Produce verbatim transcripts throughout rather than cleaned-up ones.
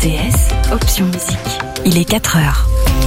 T S, option musique. Il est quatre heures.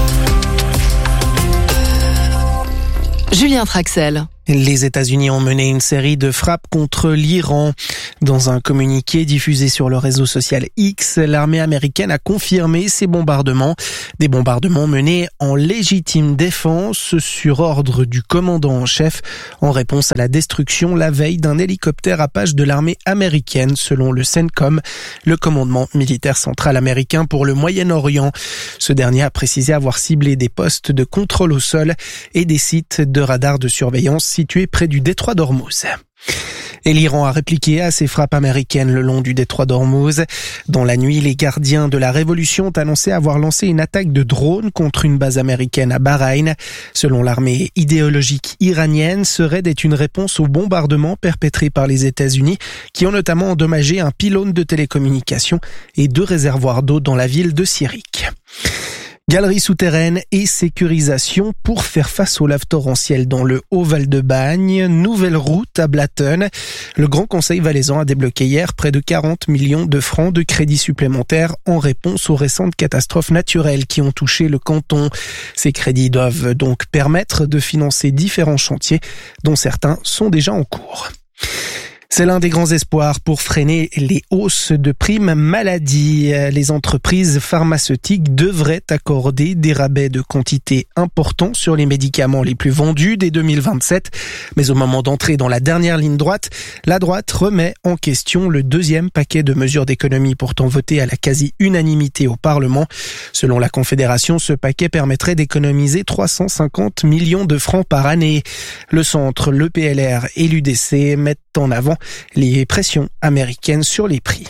Julien Traxel. Les États-Unis ont mené une série de frappes contre l'Iran. Dans un communiqué diffusé sur le réseau social X, l'armée américaine a confirmé ces bombardements. Des bombardements menés en légitime défense sur ordre du commandant en chef en réponse à la destruction la veille d'un hélicoptère Apache de l'armée américaine, selon le CENTCOM, le commandement militaire central américain pour le Moyen-Orient. Ce dernier a précisé avoir ciblé des postes de contrôle au sol et des sites de radars de surveillance situé près du détroit d'Ormuz. Et l'Iran a répliqué à ces frappes américaines le long du détroit d'Ormuz. Dans la nuit, les gardiens de la révolution ont annoncé avoir lancé une attaque de drone contre une base américaine à Bahreïn. Selon l'armée idéologique iranienne, ce raid est une réponse aux bombardements perpétrés par les États-Unis, qui ont notamment endommagé un pylône de télécommunications et deux réservoirs d'eau dans la ville de Sirik. Galerie souterraine et sécurisation pour faire face aux laves torrentielles dans le Haut-Val de Bagne. Nouvelle route à Blatten. Le Grand Conseil valaisan a débloqué hier près de quarante millions de francs de crédits supplémentaires en réponse aux récentes catastrophes naturelles qui ont touché le canton. Ces crédits doivent donc permettre de financer différents chantiers dont certains sont déjà en cours. C'est l'un des grands espoirs pour freiner les hausses de primes maladie. Les entreprises pharmaceutiques devraient accorder des rabais de quantité importants sur les médicaments les plus vendus dès deux mille vingt-sept. Mais au moment d'entrer dans la dernière ligne droite, la droite remet en question le deuxième paquet de mesures d'économie pourtant voté à la quasi-unanimité au Parlement. Selon la Confédération, ce paquet permettrait d'économiser trois cent cinquante millions de francs par année. Le Centre, le P L R et l'U D C mettent en avant les pressions américaines sur les prix.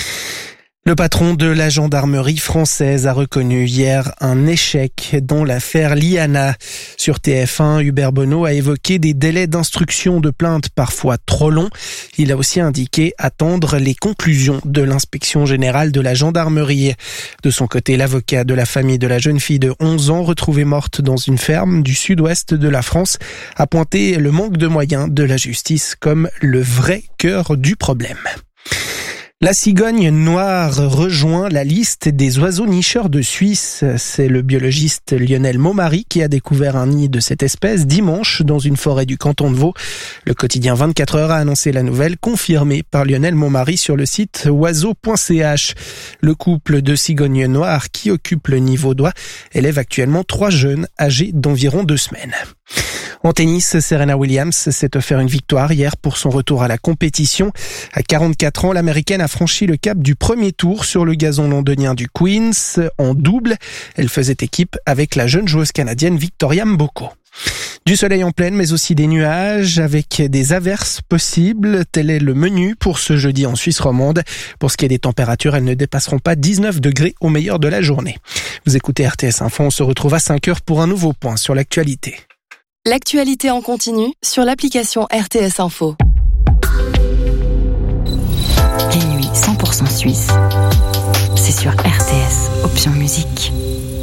Le patron de la gendarmerie française a reconnu hier un échec dans l'affaire Liana. Sur T F un, Hubert Bonneau a évoqué des délais d'instruction de plaintes parfois trop longs. Il a aussi indiqué attendre les conclusions de l'inspection générale de la gendarmerie. De son côté, l'avocat de la famille de la jeune fille de onze ans retrouvée morte dans une ferme du sud-ouest de la France a pointé le manque de moyens de la justice comme le vrai cœur du problème. La cigogne noire rejoint la liste des oiseaux nicheurs de Suisse. C'est le biologiste Lionel Maumary qui a découvert un nid de cette espèce dimanche dans une forêt du canton de Vaud. Le quotidien vingt-quatre heures a annoncé la nouvelle, confirmée par Lionel Maumary sur le site oiseaux point c h. Le couple de cigognes noires qui occupe le nid vaudois élève actuellement trois jeunes âgés d'environ deux semaines. En tennis, Serena Williams s'est offert une victoire hier pour son retour à la compétition. À quarante-quatre ans, l'Américaine a franchi le cap du premier tour sur le gazon londonien du Queen's en double. Elle faisait équipe avec la jeune joueuse canadienne Victoria Mboko. Du soleil en pleine, mais aussi des nuages avec des averses possibles. Tel est le menu pour ce jeudi en Suisse romande. Pour ce qui est des températures, elles ne dépasseront pas dix-neuf degrés au meilleur de la journée. Vous écoutez R T S Info, on se retrouve à cinq heures pour un nouveau point sur l'actualité. L'actualité en continu sur l'application R T S Info. Les nuits cent pour cent suisse, c'est sur R T S, option musique.